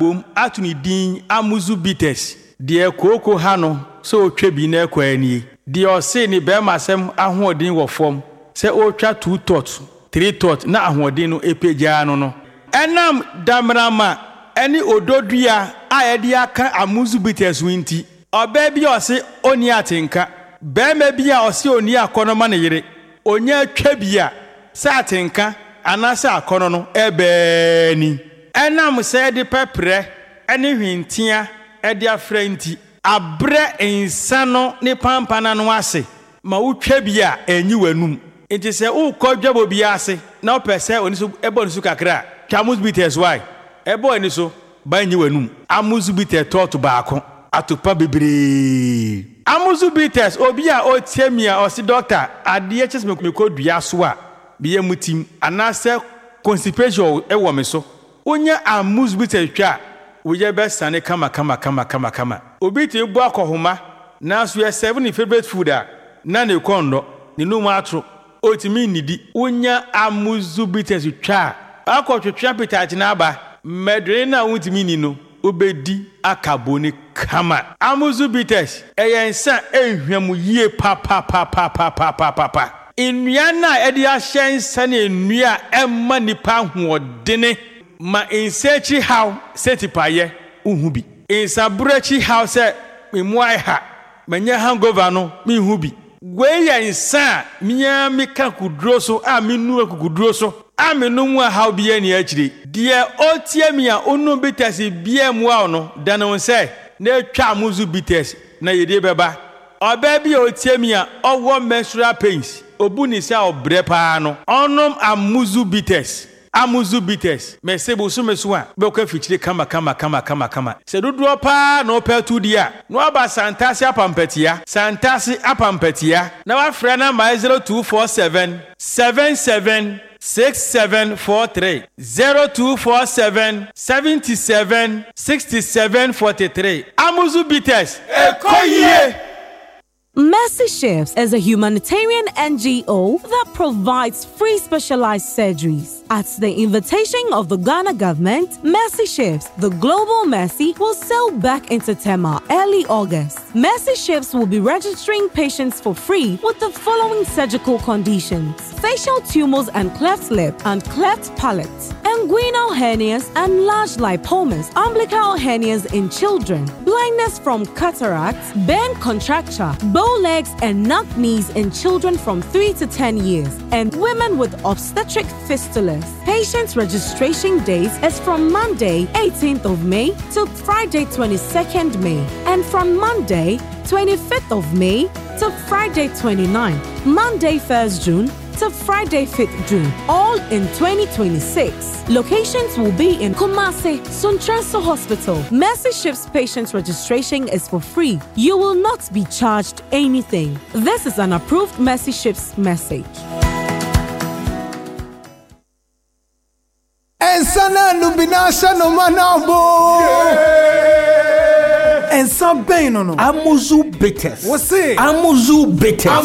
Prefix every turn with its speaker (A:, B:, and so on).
A: bom atuni din amuzu bitters de koko ha no so otwa bi na kwani de ose ni be masem ahoodin wo fom se otwa 2 tot 3 tot na ahoodin no epeja no enam damrama eni ododua ayede aka amuzu bitters winti oba bi ose oni atenka be ma bi a ose oni akonoma ne yire onya twa bi a sa atenka anasa akono no ebeni enam se de pepre eni hwintia edi afrenti abre insano ne pampana no ase ma wutwa bi a enyi wanum enti se ukodwabo bi ase na opese oni so ebo ni so kakra Amuzu bitters why ebo ni so ba enyi wanum amuzu bitters tot baako atopa bebre amuzu bitters obi a otiamia osi doctor ade ches me kodua so a biye mutim anase constipation ewo me so onya amuzu bitters twa woye be sane kama obi te bu akohoma na so ye 7 favorite food a na ne kondo ne no mu atro otimi nidi onya amuzu bitters twa akotwetwa pitach na aba medre na wutimi ni no obedi akaboni kama amuzu bitters eyensa ehwam yie pa nnua na edi ahyensa na nnua emma nipa hoodene ma insechi how setipaye uhubi insabrechi how se memuai ha manya hangover no mi hubi gweya insa miya mika kudro so a minu akukudro so a minu mu how biye ni akire de otiamia onu bitters biye mu a no dano se na twa amuzu bitters na yede beba oba bi otiamia owo menstrual pains obuni se obre pa no onom amuzu bitters mesebo so meso be ko fichire kama se dodo pa no petu dia no aba santasi apampatia na wa frɛ na 0247 77 6743 0247 77 6743 Amuzu bitters ekoye.
B: Mercy Chefs is a humanitarian NGO that provides free specialized surgeries. At the invitation of the Ghana government, Mercy Chefs, the global Mercy, will sail back into Tema early August. Mercy Chefs will be registering patients for free with the following surgical conditions: facial tumors and cleft lip and cleft palate, inguinal hernias and large lipomas, umbilical hernias in children, blindness from cataracts, bone contracture, bow legs and knock knees in children from 3 to 10 years, and women with obstetric fistulas. Patients' registration dates is from Monday 18th of May to Friday 22nd May, and from Monday 25th of May to Friday 29th, Monday 1st June to Friday 5th June, all in 2026. Locations will be in Kumasi, Suntrenso Hospital. Mercy Chefs patients registration is for free. You will not be charged anything. This is an approved Mercy Chefs message.
C: Ensana nubinasha no manabo. Ensa bem no. Amuzu bitters. What's it? Amuzu bitters.